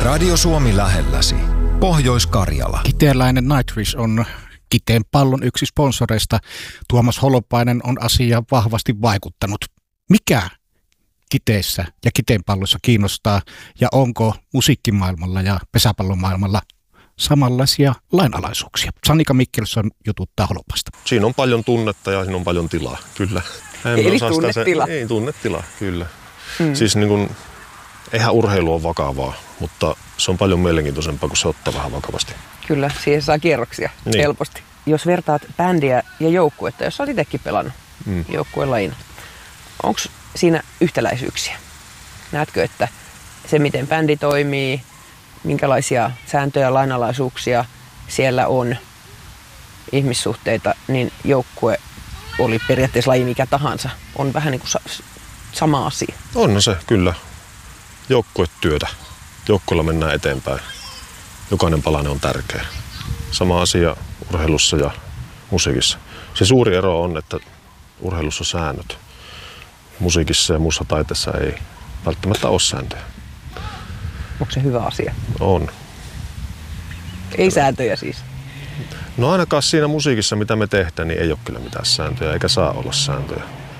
Radio Suomi lähelläsi. Pohjois-Karjala. Kiteeläinen Nightwish on Kiteen Pallon yksi sponsoreista. Tuomas Holopainen on asiaan vahvasti vaikuttanut. Mikä Kiteissä ja Kiteen Pallossa kiinnostaa ja onko musiikkimaailmalla ja pesäpallomaailmalla samanlaisia lainalaisuuksia? Sannika Mikkelson jututtaa Holopasta. Siinä on paljon tunnetta ja siinä on paljon tilaa, kyllä. Eli tunnetila. Ei, tunnetila, kyllä. Siis niin kuin, eihän urheilu ole vakavaa, mutta se on paljon mielenkiintoisempaa, kun se ottaa vähän vakavasti. Kyllä, siihen saa kierroksia helposti. Jos vertaat bändiä ja joukkuetta, jos olet itsekin pelannut joukkuelajina, onko siinä yhtäläisyyksiä? Näetkö, että se miten bändi toimii, minkälaisia sääntöjä ja lainalaisuuksia siellä on, ihmissuhteita, niin joukkue oli periaatteessa laji mikä tahansa, on vähän niin kuin sama asia. On se, kyllä. Joukkuetyötä. Joukkueella mennään eteenpäin. Jokainen palanen on tärkeä. Sama asia urheilussa ja musiikissa. Se suuri ero on, että urheilussa on säännöt. Musiikissa ja muussa taiteessa ei välttämättä ole sääntöjä. Onko se hyvä asia? On. Ei sääntöjä siis? No ainakaan siinä musiikissa, mitä me tehdään, niin ei ole kyllä mitään sääntöjä, eikä saa olla sääntöjä.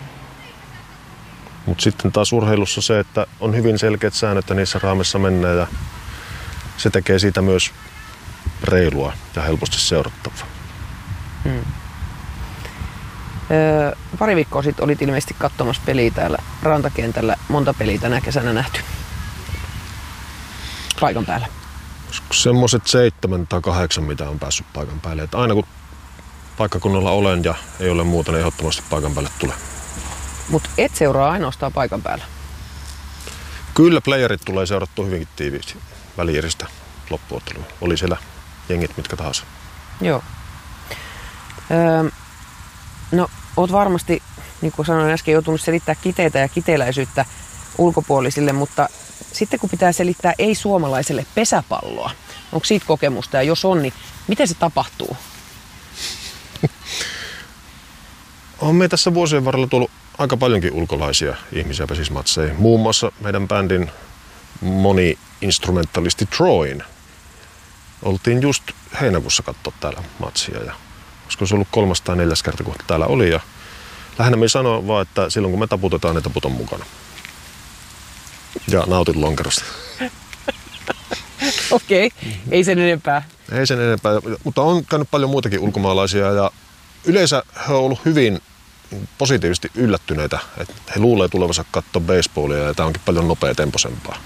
Mutta sitten taas urheilussa se, että on hyvin selkeät säännöt ja niissä raamissa mennään ja se tekee siitä myös reilua ja helposti seurattavaa. Pari viikkoa sitten olit ilmeisesti katsomassa peliä täällä rantakentällä. Monta peliä tänä kesänä nähty paikan päällä? Semmoiset 7 tai 8, mitä on päässyt paikan päälle. Et aina kun paikkakunnalla olen ja ei ole muuta, niin ehdottomasti paikan päälle tulee. Mutta et seuraa ainoastaan paikan päällä? Kyllä playerit tulee seurattua hyvinkin tiiviisti välieristä loppuotteluun. Oli siellä jengit mitkä tahansa. Joo. No, oot varmasti, niin kuin sanoin äsken, joutunut selittää kiteitä ja kiteeläisyyttä ulkopuolisille, mutta sitten kun pitää selittää ei-suomalaiselle pesäpalloa, onko siitä kokemusta ja jos on, niin miten se tapahtuu? On me tässä vuosien varrella tullut aika paljonkin ulkolaisia ihmisiä pesismatseihin. Muun muassa meidän bändin moni-instrumentalisti Troin. Oltiin just heinäkuussa katsoa täällä matsia ja olisiko se ollut 3. tai 4. kerta, kun täällä oli. Ja lähinnä me sanoo vaan, että silloin kun me taputetaan, ne taput on mukana. Ja nautin lonkerosta. Okei, ei sen enempää. Ei sen enempää, mutta on käynyt paljon muitakin ulkomaalaisia ja yleensä he on ollut hyvin positiivisesti yllättyneitä, että he luulee tulevansa katsoa baseballia ja tämä onkin paljon nopeatempoisempaa.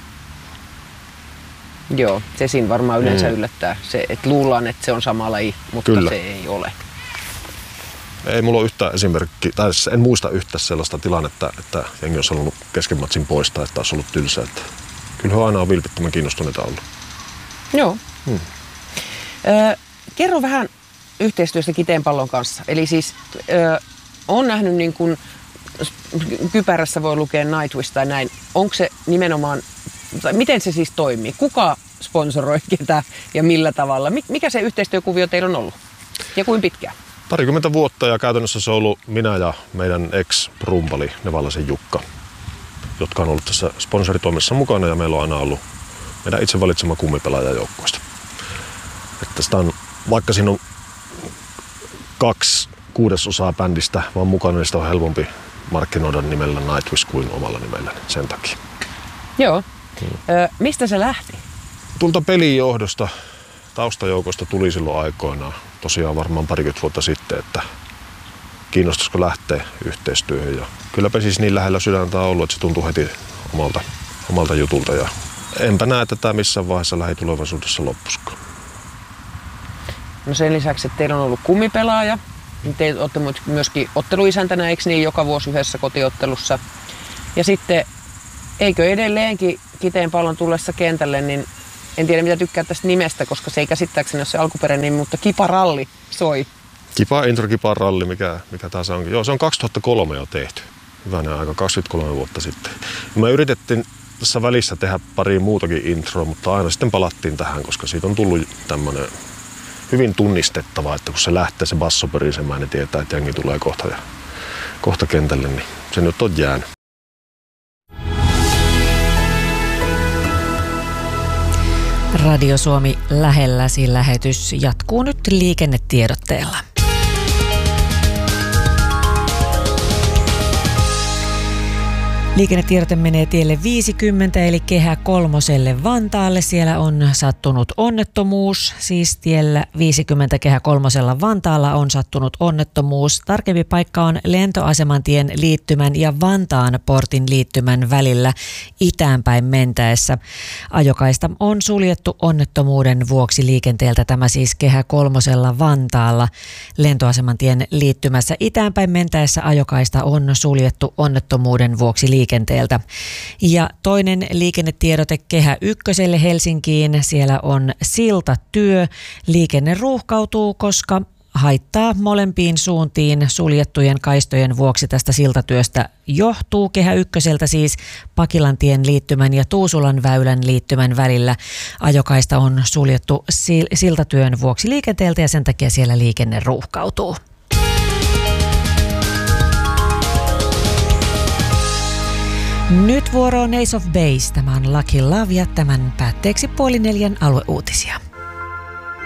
Joo, se siinä varmaan yleensä yllättää. Se, että luullaan, että se on sama laji, mutta kyllä. Se ei ole. Ei mulla ole yhtään esimerkkiä, tai en muista yhtään sellaista tilannetta, että jengi olisi halunnut kesken matsin poistaa, että olisi ollut tylsää. Että kyllä he aina on vilpittömän kiinnostuneita ollut. Joo. Kerro vähän yhteistyöstä Kiteen Pallon kanssa. Eli siis on nähnyt niin kuin kypärässä voi lukea Nightwish tai näin. Onko se nimenomaan, miten se siis toimii? Kuka sponsoroi ketä ja millä tavalla? Mikä se yhteistyökuvio teillä on ollut? Ja kuin pitkään? 20 vuotta ja käytännössä se on ollut minä ja meidän ex-rumpali Nevalaisen Jukka, jotka on ollut tässä sponsoritoimessa mukana ja meillä on aina ollut meidän itse valitsema kummipelaaja joukkueesta. Että sitä on, vaikka siinä on 2/6 bändistä vaan mukana, niin sitä on helpompi markkinoida nimellä Nightwish kuin omalla nimellä sen takia. Joo. Mistä se lähti? Tulta pelin johdosta, taustajoukosta tuli silloin aikoinaan. Tosiaan varmaan 20 vuotta sitten, että kiinnostaisiko lähteä yhteistyöhön. Ja kylläpä siis niin lähellä sydäntä on ollut, että se tuntui heti omalta jutulta. Ja enpä näe tätä missään vaiheessa lähitulevaisuudessa loppuskaan. No sen lisäksi, että teillä on ollut kummipelaaja. Te olette myöskin otteluisäntänä, eikö niin, joka vuosi yhdessä kotiottelussa. Ja sitten, eikö edelleenkin Kiteen Pallon tullessa kentälle, niin en tiedä mitä tykkää tästä nimestä, koska se ei käsittääkseni ole se alkuperäinen nimi, mutta Kiparalli soi. Kiparalli, mikä taas onkin. Joo, se on 2003 jo tehty. Hyvänä aika, 23 vuotta sitten. Me yritettiin tässä välissä tehdä pari muutakin introa, mutta aina sitten palattiin tähän, koska siitä on tullut tämmöinen hyvin tunnistettava, että kun se lähtee se basso pörisemään, niin tietää, että jengi tulee kohta kentälle, niin se nyt on jäänyt. Radio Suomi lähelläsi lähetys jatkuu nyt liikennetiedotteella. Liikennetiedote menee tielle 50 eli Kehä kolmoselle Vantaalle. Siellä on sattunut onnettomuus, siis tiellä 50 Kehä kolmosella Vantaalla on sattunut onnettomuus. Tarkempi paikka on lentoasemantien liittymän ja Vantaan portin liittymän välillä itäänpäin mentäessä. Ajokaista on suljettu onnettomuuden vuoksi liikenteeltä. Tämä siis Kehä kolmosella Vantaalla lentoasemantien liittymässä itäänpäin mentäessä ajokaista on suljettu onnettomuuden vuoksi liikenteeltä. Ja toinen liikennetiedote Kehä ykköselle Helsinkiin. Siellä on siltatyö. Liikenne ruuhkautuu, koska haittaa molempiin suuntiin suljettujen kaistojen vuoksi tästä siltatyöstä johtuu. Kehä ykköseltä siis Pakilantien liittymän ja Tuusulan väylän liittymän välillä. Ajokaista on suljettu siltatyön vuoksi liikenteeltä ja sen takia siellä liikenne ruuhkautuu. Nyt vuoro on Ace of Base. Tämä on Lucky Love ja tämän päätteeksi 3:30 alueuutisia.